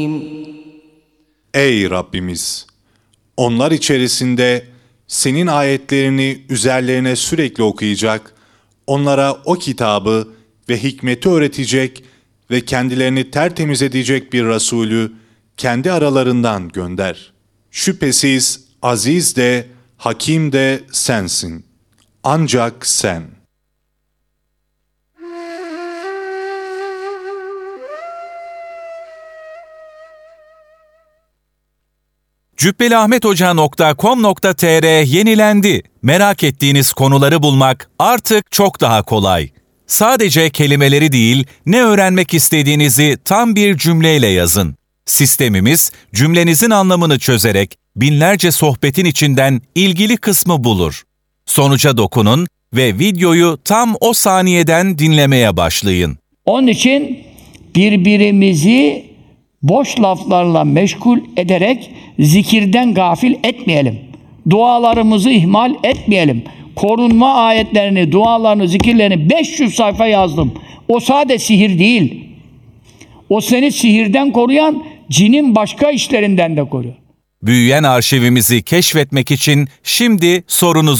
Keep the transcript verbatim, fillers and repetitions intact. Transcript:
Ey Rabbimiz! Onlar içerisinde senin ayetlerini üzerlerine sürekli okuyacak, onlara o kitabı ve hikmeti öğretecek ve kendilerini tertemiz edecek bir Resulü kendi aralarından gönder. Şüphesiz aziz de, hakim de sensin. Ancak sen. cübbeliahmethoca nokta com nokta tr yenilendi. Merak ettiğiniz konuları bulmak artık çok daha kolay. Sadece kelimeleri değil, ne öğrenmek istediğinizi tam bir cümleyle yazın. Sistemimiz cümlenizin anlamını çözerek binlerce sohbetin içinden ilgili kısmı bulur. Sonuca dokunun ve videoyu tam o saniyeden dinlemeye başlayın. Onun için birbirimizi boş laflarla meşgul ederek zikirden gafil etmeyelim. Dualarımızı ihmal etmeyelim. Korunma ayetlerini, dualarını, zikirlerini beş yüz sayfa yazdım. O sade sihir değil. O seni sihirden koruyan, cinin başka işlerinden de koruyor. Büyüyen arşivimizi keşfetmek için şimdi sorunuzu